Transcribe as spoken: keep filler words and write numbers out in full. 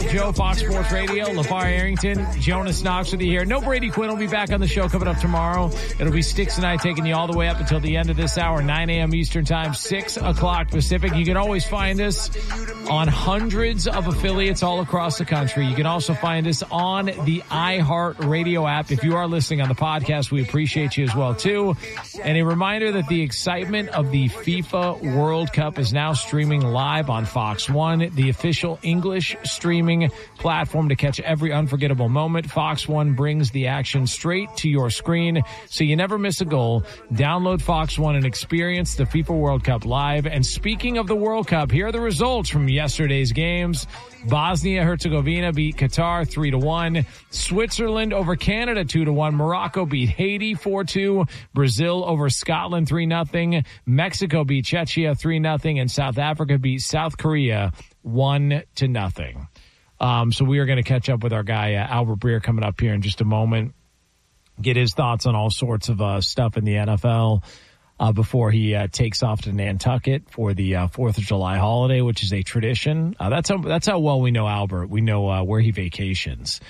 Joe, Fox Sports Radio, LeVar Arrington, Jonas Knox with you here. No Brady Quinn will be back on the show coming up tomorrow. It'll be Sticks and I taking you all the way up until the end of this hour, nine a.m. Eastern Time, six o'clock Pacific. You can always find us on hundreds of affiliates all across the country. You can also find us on the iHeart Radio app. If you are listening on the podcast, we appreciate you as well, too. And a reminder that the excitement of the FIFA World Cup is now streaming live on Fox One, the official English streaming platform to catch every unforgettable moment. Fox One brings the action straight to your screen, so you never miss a goal. Download Fox One and experience the FIFA World Cup live. And speaking of the World Cup, here are the results from yesterday's games. Bosnia-Herzegovina beat Qatar three to one. Switzerland over Canada two to one. Morocco beat Haiti four two. Brazil over Scotland three nothing. Mexico beat Czechia three nothing. And South Africa beat South Korea one to nothing. Um, so we are going to catch up with our guy, uh, Albert Breer, coming up here in just a moment. Get his thoughts on all sorts of uh, stuff in the N F L. Uh, before he uh, takes off to Nantucket for the uh, fourth of July holiday, which is a tradition. Uh, that's how that's how well we know Albert. We know uh, where he vacations.